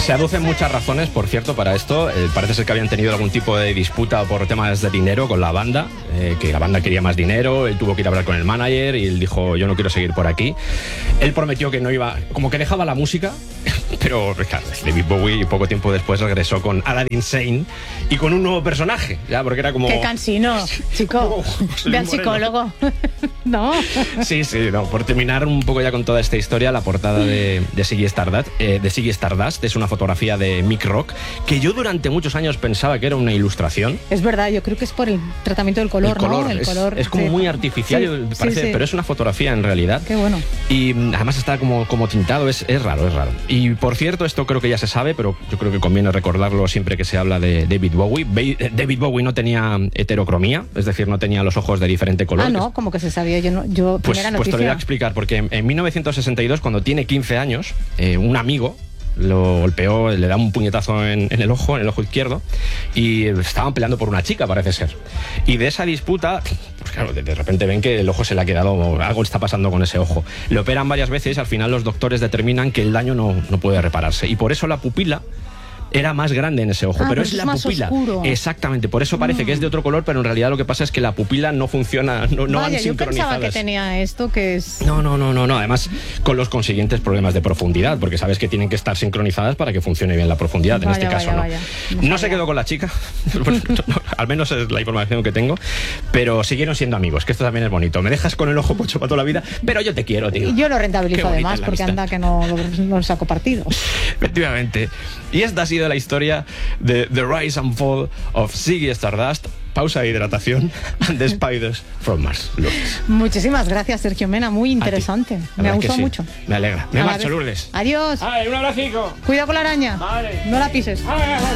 Se aducen muchas razones, por cierto, para esto. Parece ser que habían tenido algún tipo de disputa por temas de dinero con la banda, que la banda quería más dinero, él tuvo que ir a hablar con el manager y él dijo, yo no quiero seguir por aquí. Él prometió que no iba, como que dejaba la música, pero claro, David Bowie poco tiempo después regresó con Aladdin Sane y con un nuevo personaje, ya, porque era como... Qué cansino, chico. Ve al psicólogo. No. Sí, no, por terminar un poco ya con toda esta historia, la portada de Ziggy Stardust es una fotografía de Mick Rock, que yo durante muchos años pensaba que era una ilustración. Es verdad, yo creo que es por el tratamiento del color, ¿no? El color es como sí, muy artificial, sí, parece, sí. pero es una fotografía en realidad. Qué bueno. Y además está como tintado, es raro. Y por cierto, esto creo que ya se sabe, pero yo creo que conviene recordarlo siempre que se habla de David Bowie. David Bowie no tenía heterocromía, es decir, no tenía los ojos de diferente color. Ah, no, como que se sabía, yo pues primera noticia. Te lo voy a explicar, porque en 1962, cuando tiene 15 años, un amigo lo golpeó, le da un puñetazo en el ojo izquierdo, y estaban peleando por una chica, parece ser. Y de esa disputa, pues claro, de repente ven que el ojo se le ha quedado, algo está pasando con ese ojo. Le operan varias veces, al final los doctores determinan que el daño no puede repararse, y por eso la pupila era más grande en ese ojo, pero es la pupila. Oscuro. Exactamente, por eso parece que es de otro color, pero en realidad lo que pasa es que la pupila no funciona, no van Vaya, yo sincronizadas. pensaba que tenía esto, que es... No, además con los consiguientes problemas de profundidad, porque sabes que tienen que estar sincronizadas para que funcione bien la profundidad, en este caso vaya. No se quedó con la chica, al menos es la información que tengo, pero siguieron siendo amigos, que esto también es bonito. Me dejas con el ojo pocho para toda la vida, pero yo te quiero, tío. Y yo lo rentabilizo además, porque amistad. anda que no saco partido. Efectivamente. Y esta ha sido la historia de The Rise and Fall of Ziggy Stardust. Pausa de hidratación and the Spiders from Mars. Lourdes. Muchísimas gracias, Sergio Mena, muy interesante. Me ha gustado mucho. Me alegra. Me marcho, Lourdes. Adiós. Ay, un abracico. Cuidado con la araña. Vale. No la pises.